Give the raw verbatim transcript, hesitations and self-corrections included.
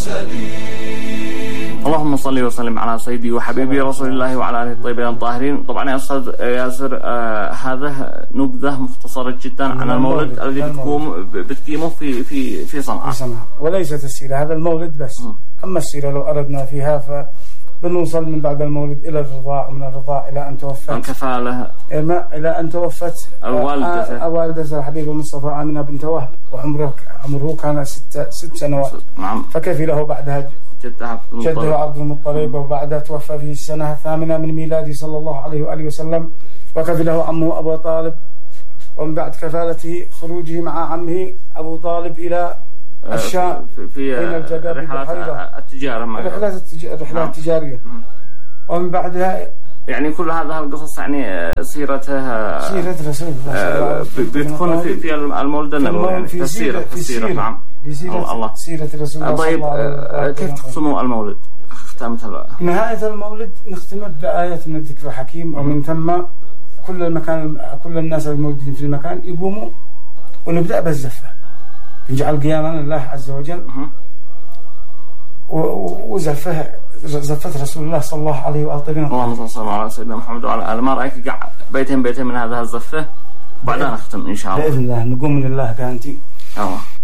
المرسلين. اللهم صل وسلم على سيدي وحبيبي رسول الله وعلى آله الطيبين الطاهرين. طبعا يا أستاذ ياسر آه هذا نبذة مختصرة جدا عن المولد الذي بتقوم بتقيمه في في في صنعاء. في صنعاء وليست السيرة، هذا المولد بس. م. أما السيرة لو أردنا فيها فبنوصل من بعد المولد إلى الرضاع، ومن الرضاع إلى أن توفت الكفالة، إلى أن توفت الوالدة والدة الحبيب المصطفى آمنة بنت وهب، وعمره عمره كان ست ست سنوات. نعم. فكفله بعدها جده عبد المطلب، وبعدها توفى في السنة الثامنة من ميلاده صلى الله عليه وآله وسلم، وكفله عمه أبو طالب، ومن بعد كفالته خروجه مع عمه أبو طالب إلى الشام في, في رحلات التجارة، رحلات الرحلات التجارية. ومن بعدها يعني كل هذا القصص يعني سيرتها سيرة رسول الله بتكون في في المولد النبوي، يعني في السيرة في السيرة. نعم، في سيرة الله سيرة رسول الله. طيب كيف تختموا المولد؟ ختامة نهاية المولد نختمه بآية من الذكر الحكيم، ومن ثم كل المكان كل الناس الموجودين في المكان يقوموا ونبدأ بالزفة، نجعل قياما لله عز وجل وزفه زفت رسول الله صلى الله عليه وآله وسلم. اللهم صل على سيدنا محمد وعلى آله. ما رأيك قاع بيتين بيتين من هذا الزفة وبعدين نختم إن شاء الله بإذن الله. نقوم من الله كانتي. أوه.